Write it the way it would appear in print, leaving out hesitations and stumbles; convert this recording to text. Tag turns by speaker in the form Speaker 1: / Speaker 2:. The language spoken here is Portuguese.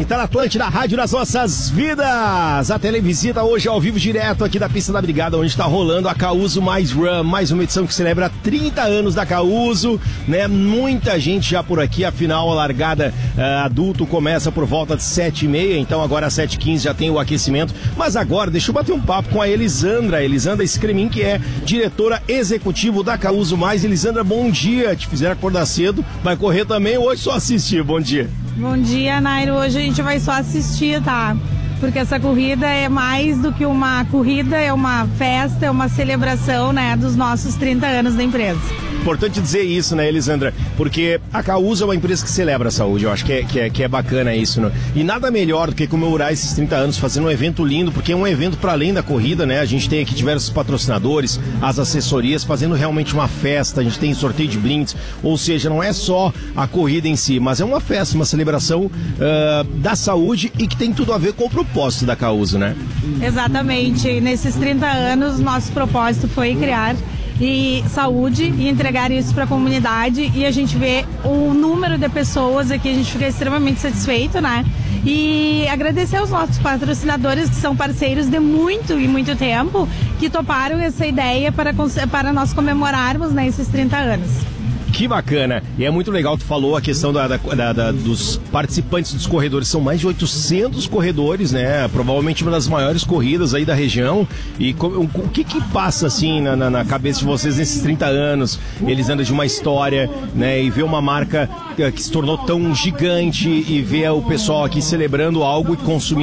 Speaker 1: tá na Atlântida, Rádio das Nossas Vidas. A televisita hoje ao vivo, direto aqui da pista da Brigada, onde tá rolando a Causo Mais Run, mais uma edição que celebra 30 anos da Causo, né? Muita gente já por aqui, afinal a largada adulto começa por volta de 7h30, então agora às 7h15 já tem o aquecimento. Mas agora, deixa eu bater um papo com a Elisandra Scremin, que é diretora executiva da Causo Mais. Elisandra, bom dia, te fizeram acordar cedo, vai correr também ou hoje só assistir? Bom dia.
Speaker 2: Bom dia, Nairo. Hoje a gente vai só assistir, tá? Porque essa corrida é mais do que uma corrida, é uma festa, é uma celebração, né, dos nossos 30 anos da empresa.
Speaker 1: Importante dizer isso, né, Elisandra? Porque a Causo é uma empresa que celebra a saúde, eu acho que é bacana isso, né? E nada melhor do que comemorar esses 30 anos fazendo um evento lindo, porque é um evento para além da corrida, né? A gente tem aqui diversos patrocinadores, as assessorias fazendo realmente uma festa, a gente tem sorteio de blinds, ou seja, não é só a corrida em si, mas é uma festa, uma celebração da saúde e que tem tudo a ver com o propósito da Causo, né?
Speaker 2: Exatamente. Nesses 30 anos, nosso propósito foi criar saúde e entregar isso para a comunidade, e a gente vê o número de pessoas aqui, a gente fica extremamente satisfeito, né? E agradecer aos nossos patrocinadores, que são parceiros de muito e muito tempo, que toparam essa ideia para nós comemorarmos, né, esses 30 anos.
Speaker 1: Que bacana, e é muito legal, tu falou a questão dos participantes dos corredores, são mais de 800 corredores, né, provavelmente uma das maiores corridas aí da região, e o que passa assim na cabeça de vocês nesses 30 anos, eles andam de uma história, né, e ver uma marca que se tornou tão gigante, e ver o pessoal aqui celebrando algo e consumindo